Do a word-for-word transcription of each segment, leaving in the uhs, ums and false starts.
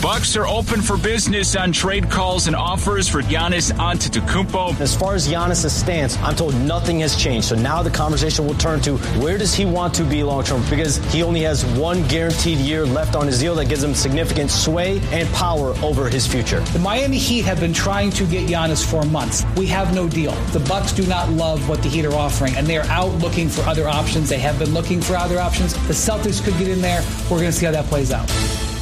Bucks are open for business on trade calls and offers for Giannis Antetokounmpo. As far as Giannis' stance, I'm told nothing has changed. So now the conversation will turn to where does he want to be long-term? Because he only has one guaranteed year left on his deal that gives him significant sway and power over his future. The Miami Heat have been trying to get Giannis for months. We have no deal. The Bucks do not love what the Heat are offering, and they are out looking for other options. They have been looking for other options. The Celtics could get in there. We're going to see how that plays out.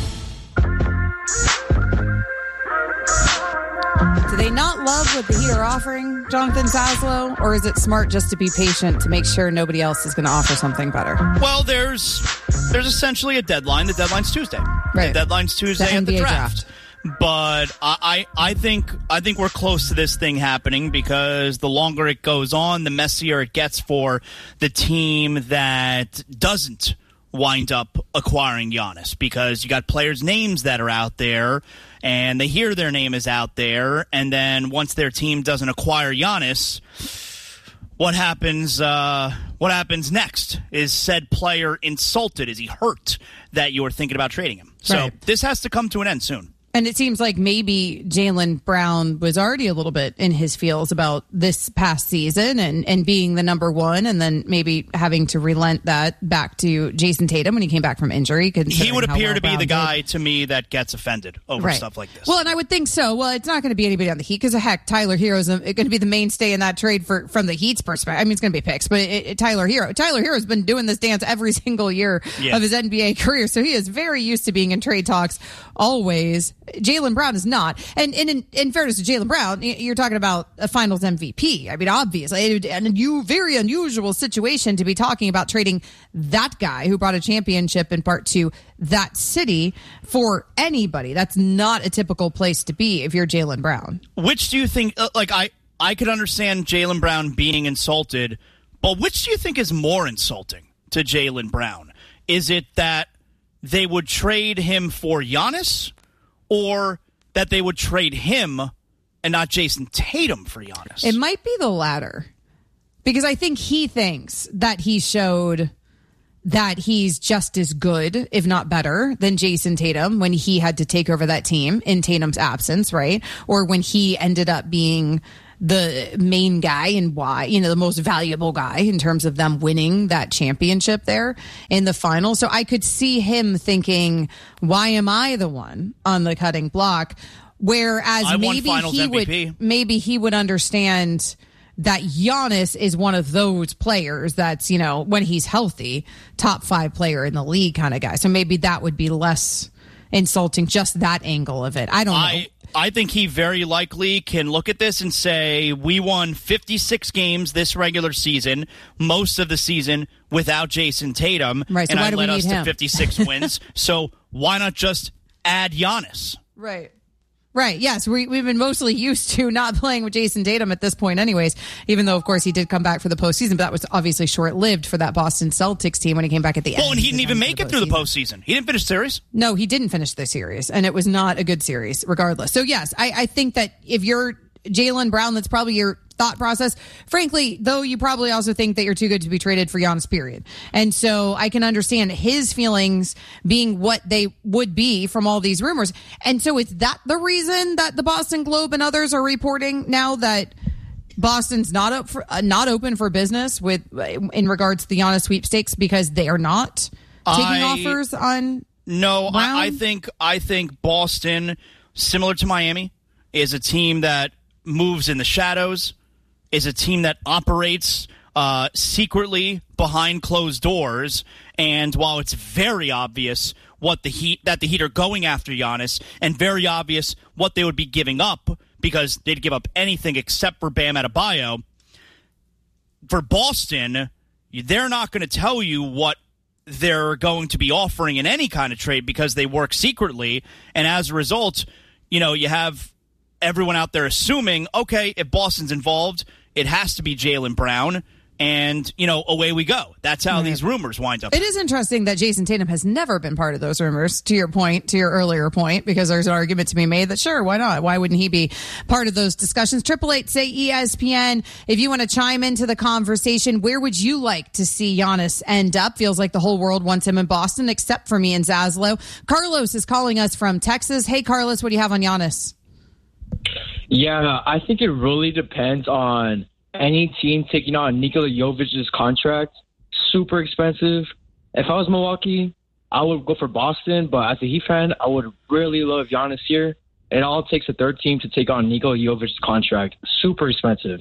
Do they not love what the Heat are offering, Jonathan Saslow? Or is it smart just to be patient to make sure nobody else is going to offer something better? Well, there's there's essentially a deadline. The deadline's Tuesday. Right. The deadline's Tuesday The at the N B A draft. draft. But I, I I think I think we're close to this thing happening because the longer it goes on, the messier it gets for the team that doesn't wind up acquiring Giannis, because you got players' names that are out there and they hear their name is out there, and then once their team doesn't acquire Giannis, what happens uh, what happens next? Is said player insulted? Is he hurt that you're thinking about trading him? So Right. this has to come to an end soon. And it seems like maybe Jaylen Brown was already a little bit in his feels about this past season and, and being the number one, and then maybe having to relent that back to Jason Tatum when he came back from injury. He would appear well to be Brown the guy, did. to me, that gets offended over Right. stuff like this. Well, and I would think so. Well, it's not going to be anybody on the Heat because, heck, Tyler Hero is going to be the mainstay in that trade for from the Heat's perspective. I mean, it's going to be picks, but it, it, Tyler Hero. Tyler Hero has been doing this dance every single year Yeah. of his N B A career, so he is very used to being in trade talks always. Jaylen Brown is not. And, and in, in fairness to Jaylen Brown, you're talking about a Finals M V P. I mean, obviously, an a very unusual situation to be talking about trading that guy who brought a championship in part to that city for anybody. That's not a typical place to be if you're Jaylen Brown. Which do you think, uh, like, I, I could understand Jaylen Brown being insulted, but which do you think is more insulting to Jaylen Brown? Is it that they would trade him for Giannis, or that they would trade him and not Jason Tatum for Giannis? It might be the latter, because I think he thinks that he showed that he's just as good, if not better, than Jason Tatum when he had to take over that team in Tatum's absence, right? Or when he ended up being the main guy and why, you know, the most valuable guy in terms of them winning that championship there in the final. So I could see him thinking, why am I the one on the cutting block? Whereas I won maybe Finals he M V P. would, maybe he would understand that Giannis is one of those players that's, you know, when he's healthy, top five player in the league kind of guy. So maybe that would be less insulting, just that angle of it. I don't know. I, I think he very likely can look at this and say, we won fifty-six games this regular season, most of the season without Jason Tatum, Right, so and why I do we led need us him? to fifty-six wins. So why not just add Giannis? Right. Right. Yes. We, we've been mostly used to not playing with Jason Tatum at this point anyways, even though, of course, he did come back for the postseason, but that was obviously short-lived for that Boston Celtics team when he came back at the Well, end. and he didn't even make it through the postseason. postseason. He didn't finish the series. No, he didn't finish the series, and it was not a good series regardless. So, yes, I, I think that if you're Jaylen Brown, that's probably your thought process. Frankly, though, you probably also think that you're too good to be traded for Giannis, period. And so I can understand his feelings being what they would be from all these rumors. And so is that the reason that the Boston Globe and others are reporting now that Boston's not up for, uh, not open for business with in regards to the Giannis sweepstakes, because they are not taking I, offers on No, Brown? I, I think I think Boston, similar to Miami, is a team that moves in the shadows, is a team that operates uh, secretly behind closed doors. And while it's very obvious what the Heat that the Heat are going after Giannis, and very obvious what they would be giving up, because they'd give up anything except for Bam Adebayo, for Boston, they're not going to tell you what they're going to be offering in any kind of trade because they work secretly. And as a result, you know, you have everyone out there assuming, okay, if Boston's involved, it has to be Jaylen Brown. and, you know, away we go. That's how right. these rumors wind up. It is interesting that Jason Tatum has never been part of those rumors, to your point, to your earlier point, because there's an argument to be made that, sure, why not? Why wouldn't he be part of those discussions? Triple eight, say E S P N. If you want to chime into the conversation, where would you like to see Giannis end up? Feels like the whole world wants him in Boston, except for me and Zaslow. Carlos is calling us from Texas. Hey, Carlos, what do you have on Giannis? Yeah, I think it really depends on any team taking on Nikola Jovic's contract. Super expensive. If I was Milwaukee, I would go for Boston, but as a Heat fan, I would really love Giannis here. It all takes a third team to take on Nikola Jovic's contract. Super expensive.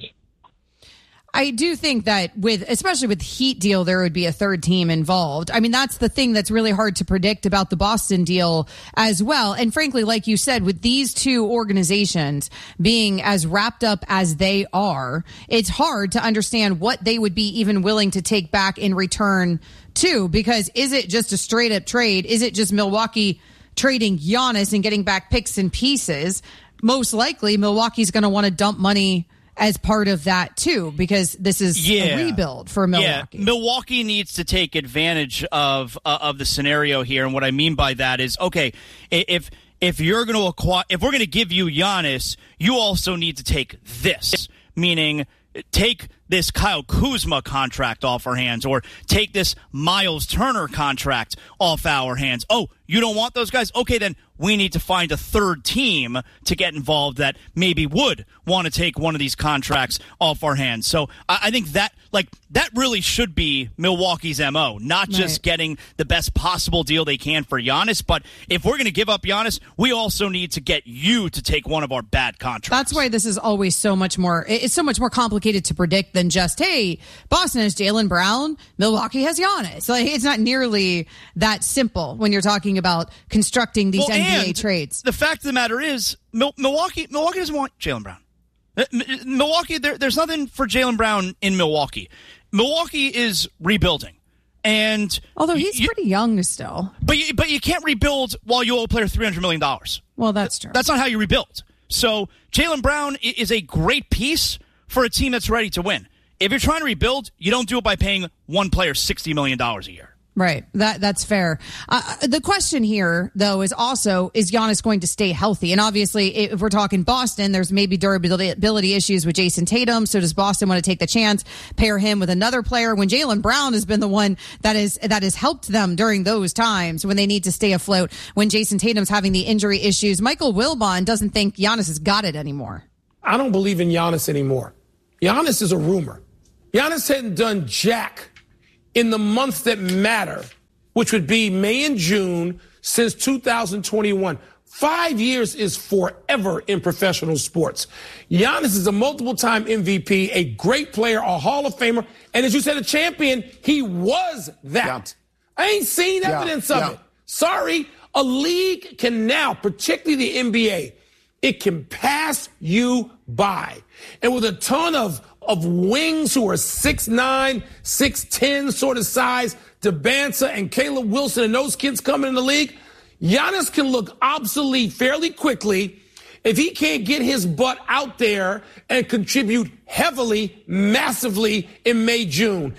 I do think that with, especially with the Heat deal, there would be a third team involved. I mean, that's the thing that's really hard to predict about the Boston deal as well. And frankly, like you said, with these two organizations being as wrapped up as they are, it's hard to understand what they would be even willing to take back in return too, because is it just a straight up trade? Is it just Milwaukee trading Giannis and getting back picks and pieces? Most likely Milwaukee's going to want to dump money as part of that too, because this is yeah. a rebuild for Milwaukee. Yeah. Milwaukee needs to take advantage of uh, of the scenario here, and what I mean by that is, okay, if if you're going to acquire, if we're going to give you Giannis, you also need to take this, meaning take this Kyle Kuzma contract off our hands, or take this Miles Turner contract off our hands. Oh, you don't want those guys? Okay, then we need to find a third team to get involved that maybe would want to take one of these contracts off our hands. So I, I think that, like, that really should be Milwaukee's M O, not just right. getting the best possible deal they can for Giannis, but if we're going to give up Giannis, we also need to get you to take one of our bad contracts. That's why this is always so much more, it's so much more complicated to predict than just, hey, Boston has Jaylen Brown, Milwaukee has Giannis. Like, it's not nearly that simple when you're talking about constructing these well, N B A trades. The fact of the matter is, Milwaukee Milwaukee doesn't want Jaylen Brown. Milwaukee, there, there's nothing for Jaylen Brown in Milwaukee. Milwaukee is rebuilding. And although he's you, pretty young still. But you, but you can't rebuild while you owe a player three hundred million dollars. Well, that's true. That's not how you rebuild. So Jaylen Brown is a great piece for a team that's ready to win. If you're trying to rebuild, you don't do it by paying one player sixty million dollars a year. Right. That that's fair. Uh, the question here, though, is also, is Giannis going to stay healthy? And obviously, if we're talking Boston, there's maybe durability issues with Jason Tatum. So does Boston want to take the chance, pair him with another player when Jaylen Brown has been the one that is that has helped them during those times when they need to stay afloat, when Jason Tatum's having the injury issues? Michael Wilbon doesn't think Giannis has got it anymore. I don't believe in Giannis anymore. Giannis is a rumor. Giannis hadn't done jack in the months that matter, which would be May and June, since two thousand twenty-one. Five years is forever in professional sports. Giannis is a multiple-time M V P, a great player, a Hall of Famer, and as you said, a champion. He was that. Yeah. I ain't seen evidence yeah. of yeah. it. Sorry. A league can now, particularly the N B A, it can pass you by. And with a ton of of wings who are six nine, six ten sort of size, DeBanza and Caleb Wilson and those kids coming in the league, Giannis can look obsolete fairly quickly if he can't get his butt out there and contribute heavily, massively in May, June.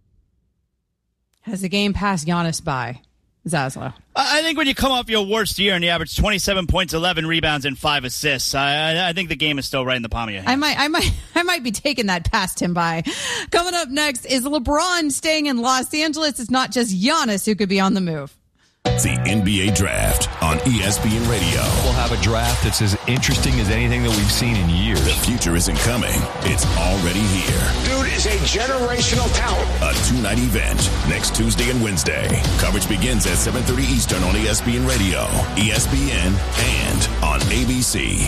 Has the game passed Giannis by? Zaslow. I think when you come off your worst year and you average twenty-seven points, eleven rebounds, and five assists, I, I think the game is still right in the palm of your hand. I might, I might, I might be taking that past him by. Coming up next, is LeBron staying in Los Angeles? It's not just Giannis who could be on the move. The N B A Draft on E S P N Radio. We'll have a draft that's as interesting as anything that we've seen in years. The future isn't coming. It's already here. Dude is a generational talent. A two-night event next Tuesday and Wednesday. Coverage begins at seven thirty Eastern on E S P N Radio, E S P N, and on A B C.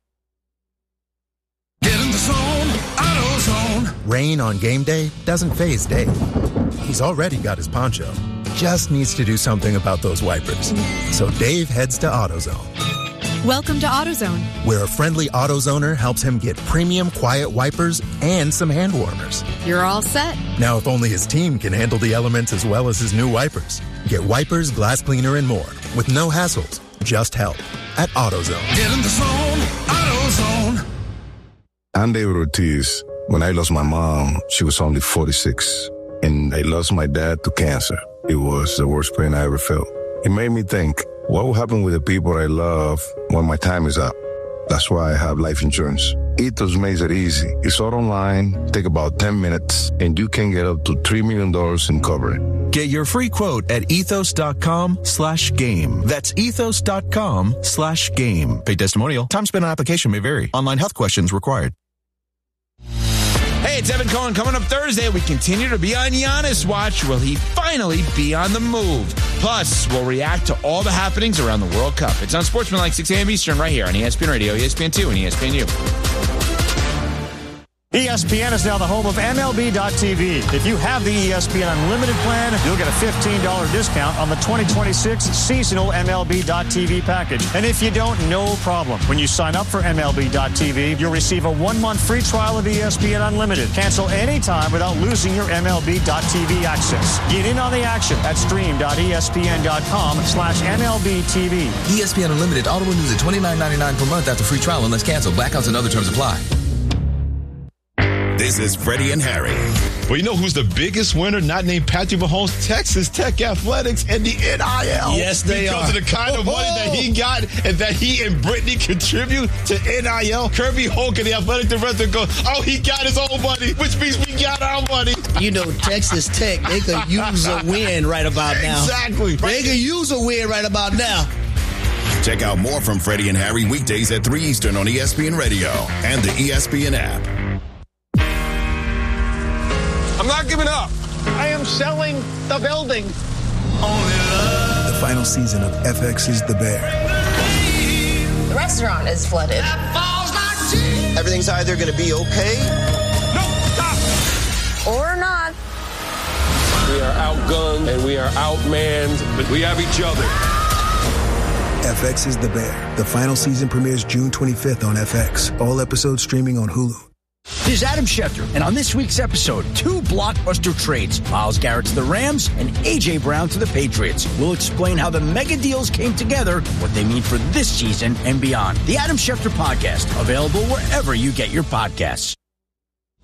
Get in the zone, AutoZone. Rain on game day doesn't faze Dave. He's already got his poncho. Just needs to do something about those wipers. So Dave heads to AutoZone. Welcome to AutoZone, where a friendly AutoZoner helps him get premium quiet wipers and some hand warmers. You're all set. Now, if only his team can handle the elements as well as his new wipers. Get wipers, glass cleaner, and more with no hassles, just help at AutoZone. Get in the zone, AutoZone. Andy Ortiz When I lost my mom, she was only forty-six. And I lost my dad to cancer. It was the worst pain I ever felt. It made me think, what will happen with the people I love when my time is up? That's why I have life insurance. Ethos makes it easy. It's all online, take about ten minutes, and you can get up to three million dollars in coverage. Get your free quote at ethos.com slash game. That's ethos.com slash game. Paid testimonial. Time spent on application may vary. Online health questions required. Hey, it's Evan Cohen. Coming up Thursday, we continue to be on Giannis watch. Will he finally be on the move? Plus, we'll react to all the happenings around the World Cup. It's on Sportsmanlike, six a.m. Eastern, right here on E S P N Radio, E S P N two, and E S P N U. E S P N is now the home of M L B dot T V. If you have the E S P N Unlimited plan, you'll get a fifteen dollars discount on the twenty twenty-six seasonal M L B dot T V package. And if you don't, no problem. When you sign up for M L B dot T V, you'll receive a one-month free trial of E S P N Unlimited. Cancel anytime without losing your M L B dot T V access. Get in on the action at stream.espn.com slash MLBTV. E S P N Unlimited auto renews at twenty-nine ninety-nine per month after free trial unless canceled. Blackouts and other terms apply. This is Freddie and Harry. Well, you know who's the biggest winner? Not named Patrick Mahomes, Texas Tech Athletics, and the N I L. Yes, they because are. Because of the kind of money that he got and that he and Brittany contribute to N I L. Kirby Hoke and the athletic director goes, oh, he got his own money, which means we got our money. You know, Texas Tech, they could use a win right about now. Exactly. They could use a win right about now. Check out more from Freddie and Harry weekdays at three Eastern on E S P N Radio and the E S P N app. I'm not giving up. I am selling the building. The final season of F X's The Bear. The restaurant is flooded. Everything's either going to be okay. No, stop. Or not. We are outgunned and we are outmanned, but we have each other. F X's The Bear. The final season premieres June twenty-fifth on F X. All episodes streaming on Hulu. This is Adam Schefter, and on this week's episode, two blockbuster trades, Myles Garrett to the Rams and A J. Brown to the Patriots. We'll explain how the mega deals came together, what they mean for this season and beyond. The Adam Schefter Podcast, available wherever you get your podcasts.